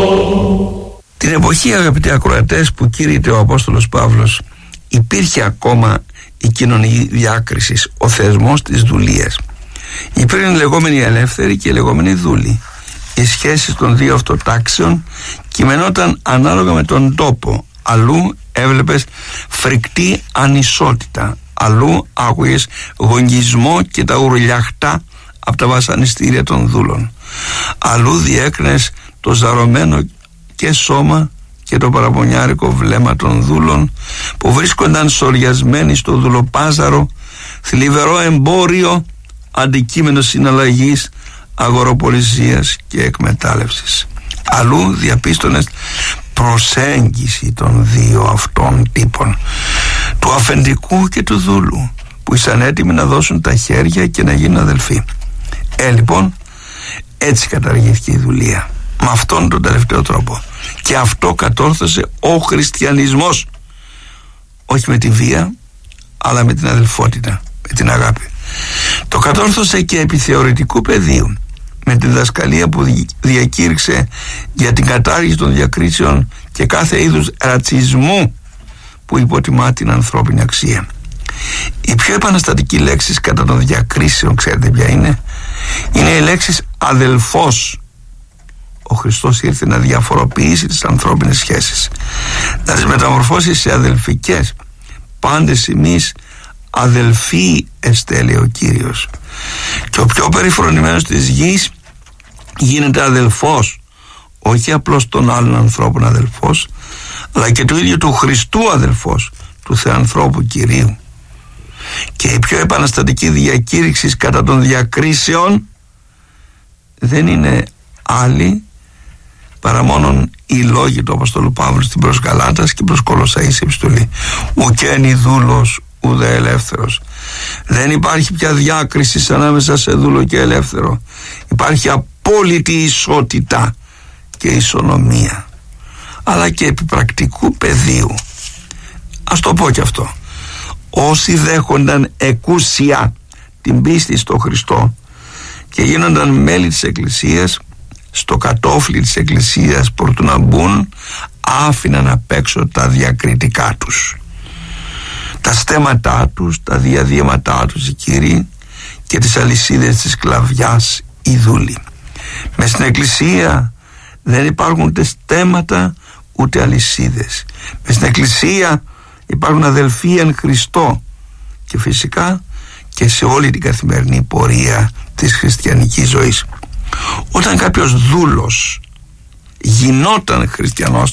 Την εποχή, αγαπητοί ακροατές, που κήρυται ο Απόστολος Παύλος, υπήρχε ακόμα η κοινωνική διάκριση, ο θεσμός της δουλείας. Υπήρχαν οι λεγόμενοι ελεύθεροι και οι λεγόμενοι δούλοι. Οι σχέσεις των δύο αυτοτάξεων κειμενόταν ανάλογα με τον τόπο. Αλλού έβλεπες φρικτή ανισότητα, αλλού άκουγες γονγισμό και τα ουρλιαχτά από τα βασανιστήρια των δούλων, αλλού διέκρινες το ζαρωμένο και σώμα και το παραπονιάρικο βλέμμα των δούλων που βρίσκονταν σοριασμένοι στο δουλοπάζαρο, θλιβερό εμπόριο, αντικείμενο συναλλαγής, αγοροπολισίας και εκμετάλλευσης. Αλλού διαπίστωνες προσέγγιση των δύο αυτών τύπων, του αφεντικού και του δούλου, που ήσαν έτοιμοι να δώσουν τα χέρια και να γίνουν αδελφοί. Λοιπόν, έτσι καταργήθηκε η δουλεία, με αυτόν τον τελευταίο τρόπο, και αυτό κατόρθωσε ο χριστιανισμός, όχι με τη βία αλλά με την αδελφότητα, με την αγάπη. Το κατόρθωσε και επί θεωρητικού πεδίου, με τη διδασκαλία που διακήρυξε για την κατάργηση των διακρίσεων και κάθε είδους ρατσισμού που υποτιμά την ανθρώπινη αξία. Η πιο επαναστατική λέξη κατά των διακρίσεων, ξέρετε ποια είναι? Είναι η λέξη αδελφός. Ο Χριστός ήρθε να διαφοροποιήσει τις ανθρώπινες σχέσεις, να τις μεταμορφώσει σε αδελφικές. Πάντες εμείς αδελφοί εστέ, λέει ο Κύριος. Και ο πιο περιφρονημένος της γης γίνεται αδελφός, όχι απλώς των άλλων ανθρώπων αδελφός, αλλά και του ίδιου του Χριστού αδελφός, του Θεανθρώπου Κυρίου. Και η πιο επαναστατική διακήρυξη κατά των διακρίσεων δεν είναι άλλη παρά μόνον οι λόγοι του Αποστόλου Παύλου στην προς Γαλάτας και προς Κολοσσαείς επιστολή. Ουκένι δούλος ουδέ ελεύθερος. Δεν υπάρχει πια διάκριση ανάμεσα σε δούλο και ελεύθερο. Υπάρχει απόλυτη ισότητα και ισονομία, αλλά και επί πρακτικού πεδίου. Ας το πω και αυτό. Όσοι δέχονταν εκούσια την πίστη στο Χριστό και γίνονταν μέλη της Εκκλησίας, στο κατόφλι της Εκκλησίας προτού να μπουν, άφηναν απ' έξω τα διακριτικά τους, τα στέματά τους, τα διαδίαιματά τους οι κύριοι και τις αλυσίδες της σκλαβιάς οι δούλοι. Μες στην Εκκλησία δεν υπάρχουν ούτε στέματα ούτε αλυσίδες. Μες στην Εκκλησία υπάρχουν αδελφοί εν Χριστώ, και φυσικά και σε όλη την καθημερινή πορεία της χριστιανικής ζωής. Όταν κάποιος δούλος γινόταν χριστιανός,